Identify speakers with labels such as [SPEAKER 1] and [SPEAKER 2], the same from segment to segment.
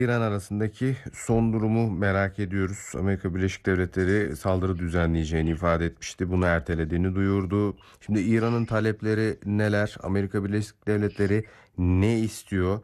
[SPEAKER 1] İran arasındaki son durumu merak ediyoruz. Amerika Birleşik Devletleri saldırı düzenleyeceğini ifade etmişti. Bunu ertelediğini duyurdu. Şimdi İran'ın talepleri neler? Amerika Birleşik Devletleri ne istiyor?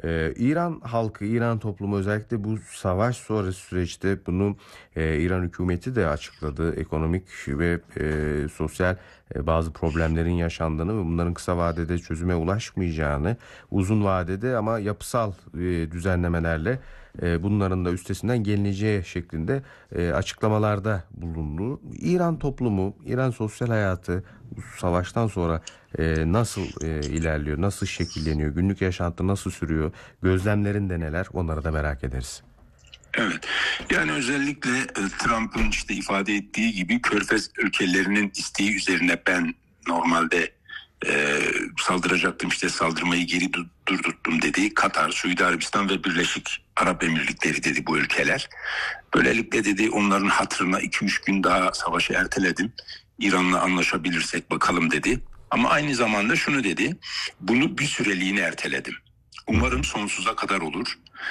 [SPEAKER 1] İran halkı, İran toplumu özellikle bu savaş sonrası süreçte bunu İran hükümeti de açıkladı. Ekonomik ve sosyal bazı problemlerin yaşandığını ve bunların kısa vadede çözüme ulaşmayacağını, uzun vadede ama yapısal düzenlemelerle bunların da üstesinden gelineceği şeklinde açıklamalarda bulundu. İran toplumu, İran sosyal hayatı bu savaştan sonra nasıl ilerliyor, nasıl şekilleniyor, günlük yaşantı nasıl sürüyor, gözlemlerin de neler, onları da merak ederiz.
[SPEAKER 2] Evet, yani özellikle Trump'ın işte ifade ettiği gibi Körfez ülkelerinin isteği üzerine ben normalde saldıracaktım, işte saldırmayı geri durdurttum dedi. Katar, Suudi Arabistan ve Birleşik Arap Emirlikleri dedi bu ülkeler. Böylelikle dedi onların hatırına 2-3 gün daha savaşı erteledim. İran'la anlaşabilirsek bakalım dedi. Ama aynı zamanda şunu dedi, bunu bir süreliğine erteledim. Umarım sonsuza kadar olur.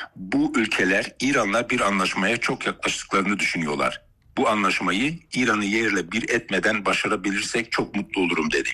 [SPEAKER 2] Bu ülkeler İran'la bir anlaşmaya çok yaklaştıklarını düşünüyorlar. Bu anlaşmayı İran'ı yerle bir etmeden başarabilirsek çok mutlu olurum dedi.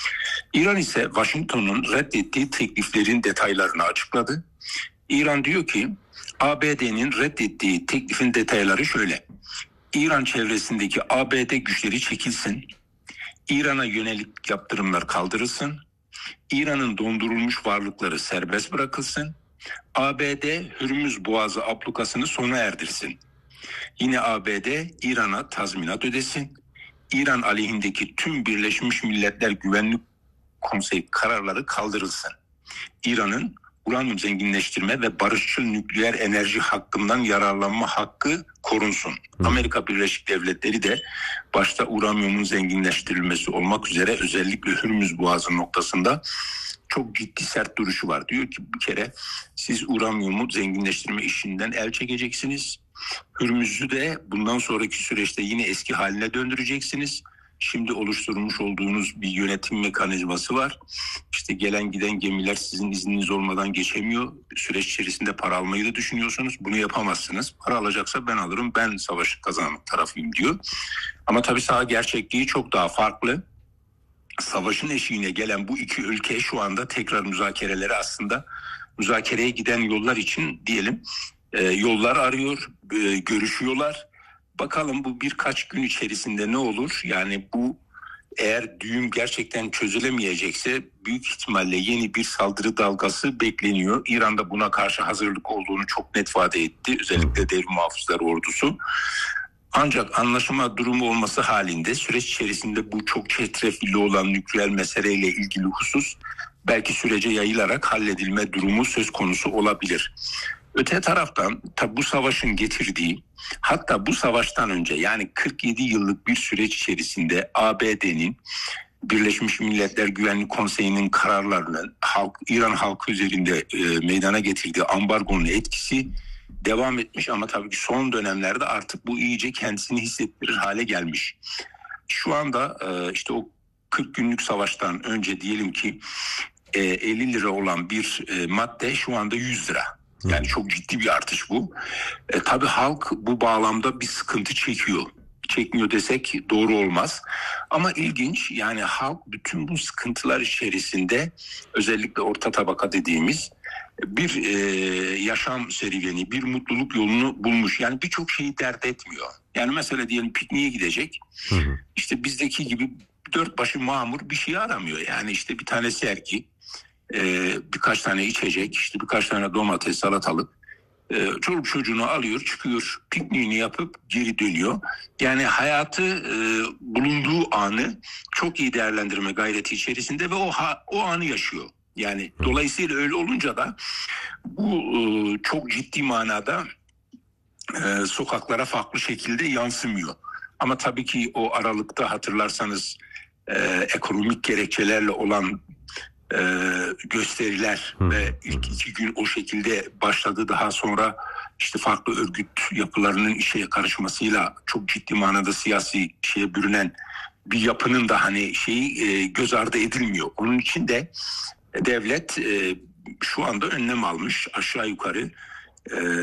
[SPEAKER 2] İran ise Washington'un reddettiği tekliflerin detaylarını açıkladı. İran diyor ki ABD'nin reddettiği teklifin detayları şöyle. İran çevresindeki ABD güçleri çekilsin. İran'a yönelik yaptırımlar kaldırılsın. İran'ın dondurulmuş varlıkları serbest bırakılsın. ABD Hürmüz Boğazı ablukasını sona erdirsin. Yine ABD İran'a tazminat ödesin. İran aleyhindeki tüm Birleşmiş Milletler Güvenlik Konseyi kararları kaldırılsın. İran'ın uranyum zenginleştirme ve barışçıl nükleer enerji hakkından yararlanma hakkı korunsun. Amerika Birleşik Devletleri de başta uranyumun zenginleştirilmesi olmak üzere özellikle Hürmüz Boğazı noktasında çok ciddi sert duruşu var. Diyor ki bir kere siz uranyumu zenginleştirme işinden el çekeceksiniz. Hürmüz'ü de bundan sonraki süreçte yine eski haline döndüreceksiniz. Şimdi oluşturmuş olduğunuz bir yönetim mekanizması var. İşte gelen giden gemiler sizin izniniz olmadan geçemiyor. Süreç içerisinde para almayı da düşünüyorsunuz. Bunu yapamazsınız. Para alacaksa ben alırım. Ben savaşı kazanmak tarafıyım diyor. Ama tabii saha gerçekliği çok daha farklı. Savaşın eşiğine gelen bu iki ülke şu anda tekrar müzakereye giden yollar için diyelim yollar arıyor, görüşüyorlar. Bakalım bu birkaç gün içerisinde ne olur? Yani bu eğer düğüm gerçekten çözülemeyecekse büyük ihtimalle yeni bir saldırı dalgası bekleniyor. İran da buna karşı hazırlık olduğunu çok net ifade etti. Özellikle Devrim Muhafızlar Ordusu. Ancak anlaşma durumu olması halinde süreç içerisinde bu çok çetrefilli olan nükleer meseleyle ilgili husus belki sürece yayılarak halledilme durumu söz konusu olabilir. Öte taraftan tabi bu savaşın getirdiği, hatta bu savaştan önce yani 47 yıllık bir süreç içerisinde ABD'nin Birleşmiş Milletler Güvenlik Konseyi'nin kararlarının İran halkı üzerinde meydana getirdiği ambargonun etkisi devam etmiş ama tabii ki son dönemlerde artık bu iyice kendisini hissettirir hale gelmiş. Şu anda işte o 40 günlük savaştan önce diyelim ki 50 lira olan bir madde şu anda 100 lira. Yani çok ciddi bir artış bu. Tabii halk bu bağlamda bir sıkıntı çekiyor. Çekmiyor desek doğru olmaz. Ama ilginç, yani halk bütün bu sıkıntılar içerisinde özellikle orta tabaka dediğimiz bir yaşam serüveni, bir mutluluk yolunu bulmuş. Yani birçok şeyi dert etmiyor. Yani mesela diyelim pikniğe gidecek. İşte bizdeki gibi dört başı mamur bir şey aramıyor. Yani işte bir tane sergi, birkaç tane içecek, işte birkaç tane domates, salatalık. Çoluk çocuğunu alıyor, çıkıyor, pikniğini yapıp geri dönüyor. Yani hayatı bulunduğu anı çok iyi değerlendirme gayreti içerisinde ve o anı yaşıyor. Yani dolayısıyla öyle olunca da bu çok ciddi manada sokaklara farklı şekilde yansımıyor. Ama tabii ki o aralıkta hatırlarsanız ekonomik gerekçelerle olan gösteriler ve ilk 2 gün o şekilde başladı. Daha sonra işte farklı örgüt yapılarının işe karışmasıyla çok ciddi manada siyasi şeye bürünen bir yapının da hani göz ardı edilmiyor. Onun için de devlet şu anda önlem almış, aşağı yukarı E,